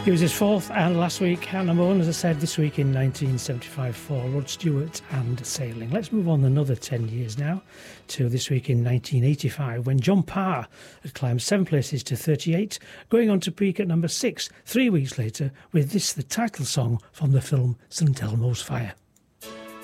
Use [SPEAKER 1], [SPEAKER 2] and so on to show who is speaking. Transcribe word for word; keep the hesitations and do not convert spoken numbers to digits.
[SPEAKER 1] It was his fourth and last week at number one, as I said, this week in nineteen seventy-five for Rod Stewart and Sailing. Let's move on another ten years now to this week in nineteen eighty-five, when John Parr had climbed seven places to thirty-eight, going on to peak at number six three weeks later with this, the title song from the film Saint Elmo's Fire.